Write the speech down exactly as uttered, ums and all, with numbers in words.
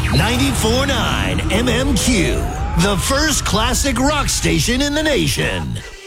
ninety-four point nine M M Q, the first classic rock station in the nation.